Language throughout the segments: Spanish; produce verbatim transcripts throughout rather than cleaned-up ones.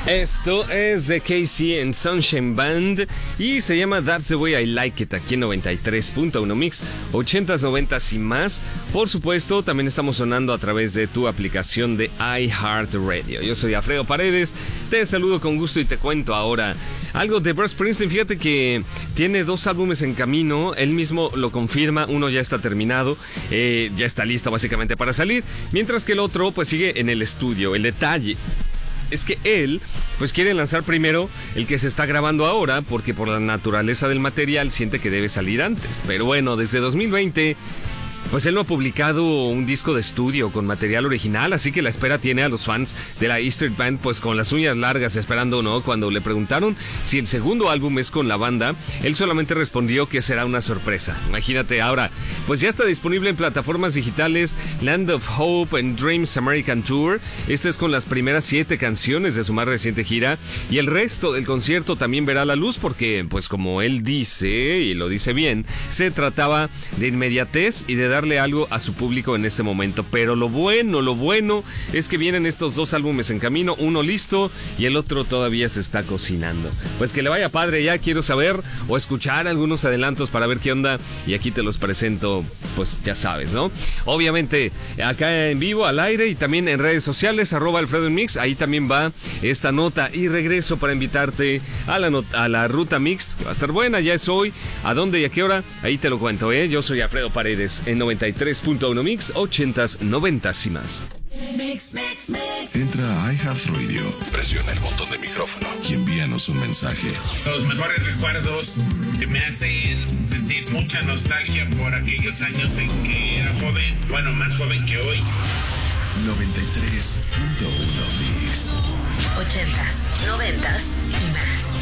Esto es de K C and Sunshine Band y se llama That's the Way I Like It, aquí en noventa y tres punto uno Mix, ochentas, noventas y más. Por supuesto, también estamos sonando a través de tu aplicación de iHeartRadio. Yo soy Alfredo Paredes, te saludo con gusto y te cuento ahora algo de Bruce Springsteen. Fíjate que tiene dos álbumes en camino, él mismo lo confirma, uno ya está terminado, eh, ya está listo básicamente para salir, mientras que el otro pues sigue en el estudio. El detalle es que él pues quiere lanzar primero el que se está grabando ahora, porque por la naturaleza del material siente que debe salir antes. Pero bueno, desde dos mil veinte pues él no ha publicado un disco de estudio con material original, así que la espera tiene a los fans de la E Street Band pues con las uñas largas esperando, ¿no? Cuando le preguntaron si el segundo álbum es con la banda, él solamente respondió que será una sorpresa. Imagínate. Ahora, pues ya está disponible en plataformas digitales Land of Hope and Dreams American Tour. Este es con las primeras siete canciones de su más reciente gira, y el resto del concierto también verá la luz porque, pues como él dice, y lo dice bien, se trataba de inmediatez y de darle algo a su público en este momento. Pero lo bueno, lo bueno es que vienen estos dos álbumes en camino, uno listo y el otro todavía se está cocinando. Pues que le vaya padre. Ya quiero saber o escuchar algunos adelantos para ver qué onda, y aquí te los presento, pues ya sabes, ¿no? Obviamente acá en vivo, al aire, y también en redes sociales, arroba Alfredo en Mix, ahí también va esta nota, y regreso para invitarte a la, not- a la Ruta Mix, que va a estar buena. Ya es hoy, a dónde y a qué hora, ahí te lo cuento, ¿eh? Yo soy Alfredo Paredes en noventa y tres punto uno Mix, ochentas, noventas y más. Mix, mix, mix. Entra a iHeartRadio, presiona el botón de micrófono y envíanos un mensaje. Los mejores recuerdos que me hacen sentir mucha nostalgia por aquellos años en que era joven, bueno, más joven que hoy. noventa y tres punto uno Mix. Ochentas, noventas y más.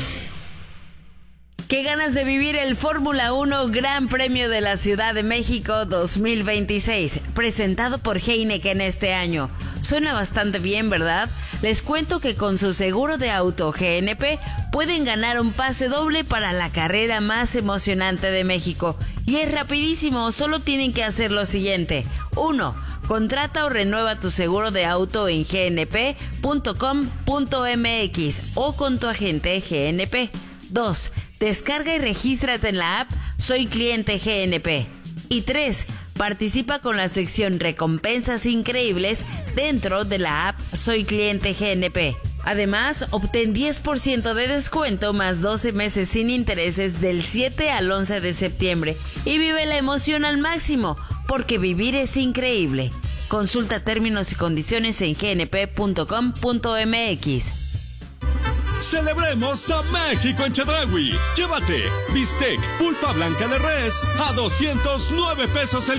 Qué ganas de vivir el Fórmula uno Gran Premio de la Ciudad de México dos mil veintiséis, presentado por Heineken este año. Suena bastante bien, ¿verdad? Les cuento que con su seguro de auto G N P pueden ganar un pase doble para la carrera más emocionante de México. Y es rapidísimo, solo tienen que hacer lo siguiente. uno. Contrata o renueva tu seguro de auto en g n p punto com punto m x o con tu agente G N P. dos. Descarga y regístrate en la app Soy Cliente G N P. Y tres. Participa con la sección Recompensas Increíbles dentro de la app Soy Cliente G N P. Además, obtén diez por ciento de descuento más doce meses sin intereses del siete al once de septiembre. Y vive la emoción al máximo, porque vivir es increíble. Consulta términos y condiciones en g n p punto com punto m x. Celebremos a México en Chedraui. Llévate bistec pulpa blanca de res a doscientos nueve pesos el